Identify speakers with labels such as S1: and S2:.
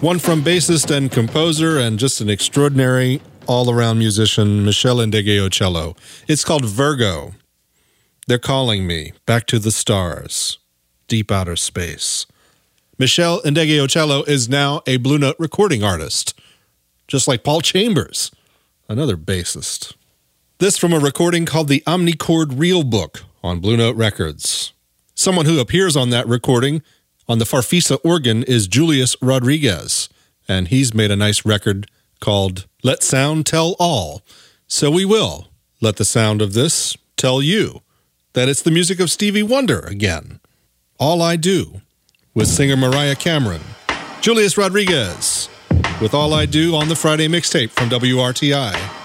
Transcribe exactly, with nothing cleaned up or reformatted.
S1: One from bassist and composer and just an extraordinary all-around musician, Michel Ndegeocello. It's called Virgo. They're calling me back to the stars, deep outer space. Michel Ndegeocello is now a Blue Note recording artist, just like Paul Chambers, another bassist. This from a recording called the Omnichord Real Book on Blue Note Records. Someone who appears on that recording on the Farfisa organ is Julius Rodriguez, and he's made a nice record called Let Sound Tell All. So we will let the sound of this tell you that it's the music of Stevie Wonder again. All I Do, with singer Mariah Cameron. Julius Rodriguez, with All I Do on the Friday mixtape from W R T I.